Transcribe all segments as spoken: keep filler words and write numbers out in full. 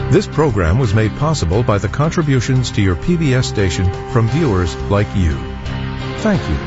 This program was made possible by the contributions to your P B S station from viewers like you. Thank you.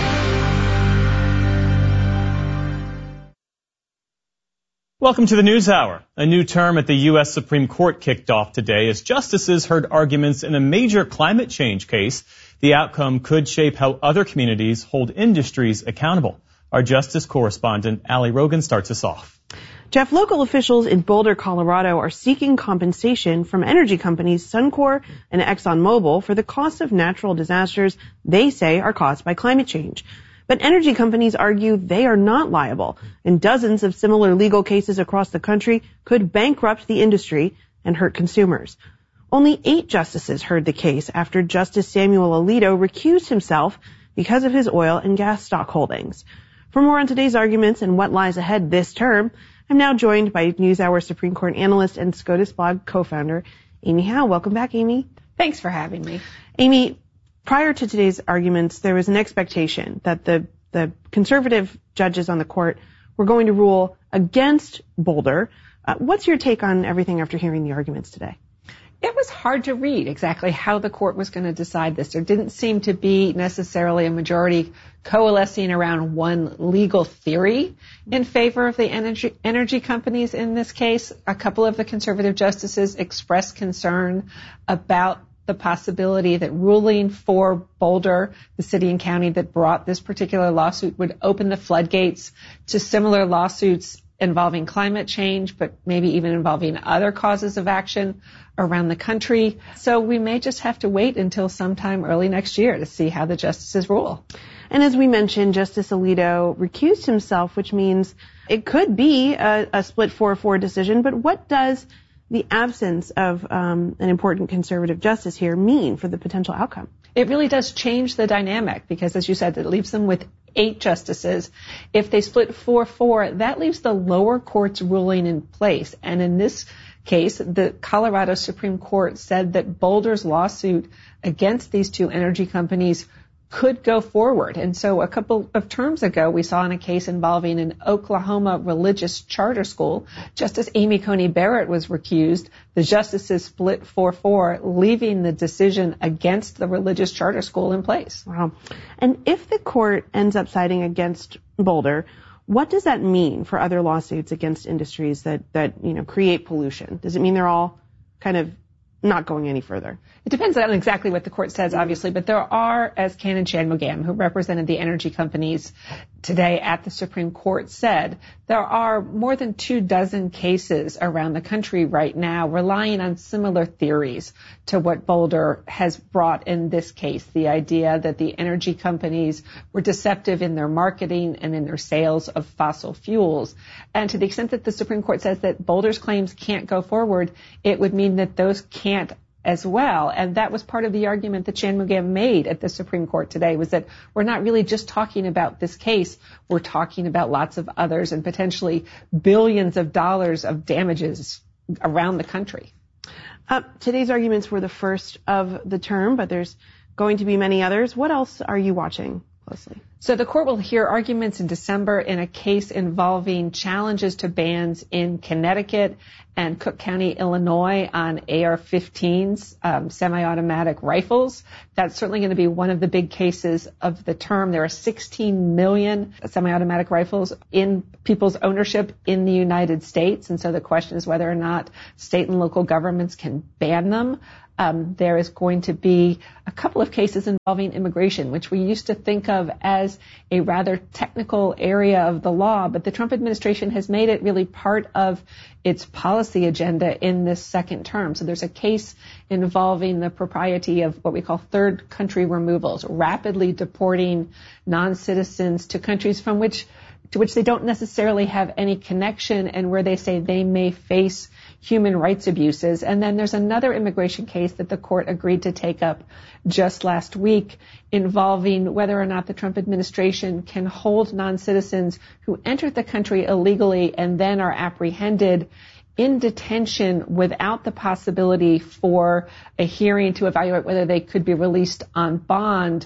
Welcome to the News Hour. A new term at the U S Supreme Court kicked off today as justices heard arguments in a major climate change case. The outcome could shape how other communities hold industries accountable. Our justice correspondent, Allie Rogan, starts us off. Jeff, local officials in Boulder, Colorado are seeking compensation from energy companies Suncor and ExxonMobil for the cost of natural disasters they say are caused by climate change. But energy companies argue they are not liable, and dozens of similar legal cases across the country could bankrupt the industry and hurt consumers. Only eight justices heard the case after Justice Samuel Alito recused himself because of his oil and gas stock holdings. For more on today's arguments and what lies ahead this term, I'm now joined by NewsHour Supreme Court analyst and SCOTUS blog co-founder, Amy Howe. Welcome back, Amy. Thanks for having me. Amy, prior to today's arguments, there was an expectation that the, the conservative judges on the court were going to rule against Boulder. Uh, what's your take on everything after hearing the arguments today? It was hard to read exactly how the court was going to decide this. There didn't seem to be necessarily a majority coalescing around one legal theory in favor of the energy, energy companies in this case. A couple of the conservative justices expressed concern about the possibility that ruling for Boulder, the city and county that brought this particular lawsuit, would open the floodgates to similar lawsuits involving climate change, but maybe even involving other causes of action around the country. So we may just have to wait until sometime early next year to see how the justices rule. And as we mentioned, Justice Alito recused himself, which means it could be a, a split four four decision. But what does the absence of um, an important conservative justice here mean for the potential outcome? It really does change the dynamic because, as you said, it leaves them with eight justices. If they split four four, that leaves the lower court's ruling in place. And in this case, the Colorado Supreme Court said that Boulder's lawsuit against these two energy companies could go forward. And so a couple of terms ago, we saw in a case involving an Oklahoma religious charter school, Justice Amy Coney Barrett was recused. The justices split four four, leaving the decision against the religious charter school in place. Wow. And if the court ends up siding against Boulder, what does that mean for other lawsuits against industries that, that, you know, create pollution? Does it mean they're all kind of not going any further? It depends on exactly what the court says, obviously, but there are, as Canon Shanmugam, who represented the energy companies today at the Supreme Court, said, there are more than two dozen cases around the country right now relying on similar theories to what Boulder has brought in this case. The idea that the energy companies were deceptive in their marketing and in their sales of fossil fuels. And to the extent that the Supreme Court says that Boulder's claims can't go forward, it would mean that those can't as well. And that was part of the argument that Shanmugam made at the Supreme Court today, was that we're not really just talking about this case. We're talking about lots of others and potentially billions of dollars of damages around the country. Uh, today's arguments were the first of the term, but there's going to be many others. What else are you watching closely? So the court will hear arguments in December in a case involving challenges to bans in Connecticut and Cook County, Illinois on A R fifteens, um, semi-automatic rifles. That's certainly going to be one of the big cases of the term. There are sixteen million semi-automatic rifles in people's ownership in the United States. And so the question is whether or not state and local governments can ban them. Um, there is going to be a couple of cases involving immigration, which we used to think of as a rather technical area of the law, but the Trump administration has made it really part of its policy agenda in this second term. So there's a case involving the propriety of what we call third country removals, rapidly deporting non-citizens to countries from which to which they don't necessarily have any connection and where they say they may face human rights abuses. And then there's another immigration case that the court agreed to take up just last week involving whether or not the Trump administration can hold non-citizens who entered the country illegally and then are apprehended in detention without the possibility for a hearing to evaluate whether they could be released on bond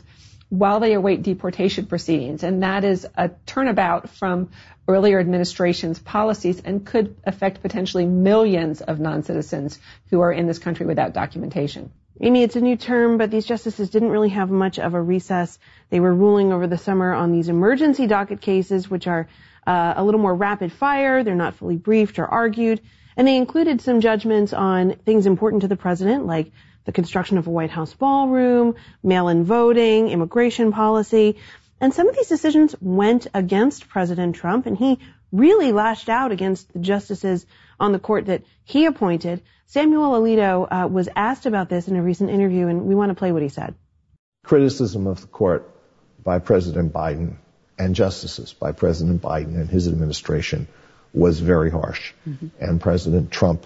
while they await deportation proceedings. And that is a turnabout from earlier administration's policies and could affect potentially millions of non-citizens who are in this country without documentation. Amy, it's a new term, but these justices didn't really have much of a recess. They were ruling over the summer on these emergency docket cases, which are uh, a little more rapid fire. They're not fully briefed or argued. And they included some judgments on things important to the president, like the construction of a White House ballroom, mail-in voting, immigration policy. And some of these decisions went against President Trump, and he really lashed out against the justices on the court that he appointed. Samuel Alito uh, was asked about this in a recent interview, and we want to play what he said. Criticism of the court by President Biden and justices by President Biden and his administration was very harsh. Mm-hmm. And President Trump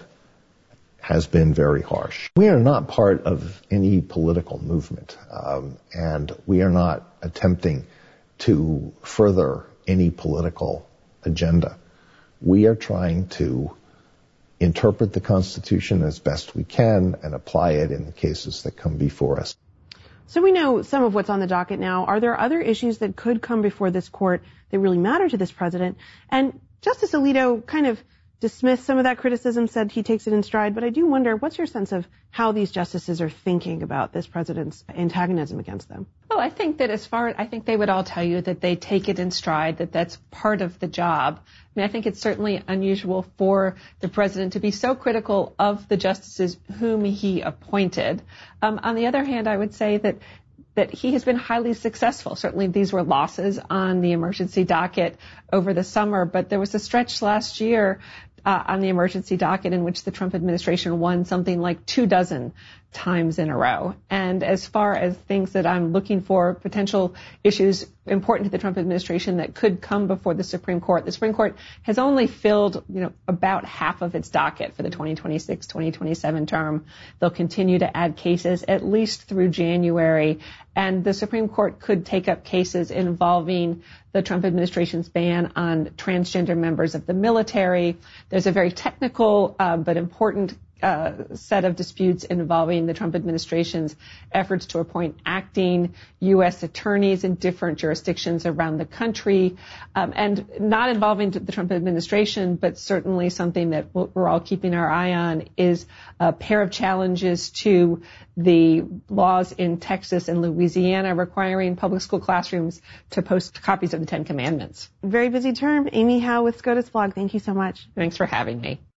has been very harsh. We are not part of any political movement, um, and we are not attempting to further any political agenda. We are trying to interpret the Constitution as best we can and apply it in the cases that come before us. So we know some of what's on the docket now. Are there other issues that could come before this court that really matter to this president? And Justice Alito kind of dismissed some of that criticism, said he takes it in stride, but I do wonder, what's your sense of how these justices are thinking about this president's antagonism against them? Well, I think that as far, I think they would all tell you that they take it in stride, that that's part of the job. I mean, I think it's certainly unusual for the president to be so critical of the justices whom he appointed. Um, on the other hand, I would say that that he has been highly successful. Certainly these were losses on the emergency docket over the summer, but there was a stretch last year uh, on the emergency docket in which the Trump administration won something like two dozen times in a row. And as far as things that I'm looking for, potential issues important to the Trump administration that could come before the Supreme Court, the Supreme Court has only filled, you know, about half of its docket for the twenty twenty-six twenty twenty-seven term. They'll continue to add cases at least through January. And the Supreme Court could take up cases involving the Trump administration's ban on transgender members of the military. There's a very technical uh, but important Uh, set of disputes involving the Trump administration's efforts to appoint acting U S attorneys in different jurisdictions around the country, um, and not involving the Trump administration, but certainly something that we're all keeping our eye on is a pair of challenges to the laws in Texas and Louisiana requiring public school classrooms to post copies of the Ten Commandments. Very busy term. Amy Howe with SCOTUS Blog. Thank you so much. Thanks for having me.